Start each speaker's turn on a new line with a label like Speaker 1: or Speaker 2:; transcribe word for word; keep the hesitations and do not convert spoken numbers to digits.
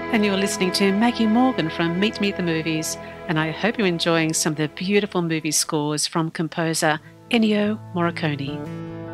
Speaker 1: And you're listening to Maggie Morgan from Meet Me at the Movies, and I hope you're enjoying some of the beautiful movie scores from composer Ennio Morricone.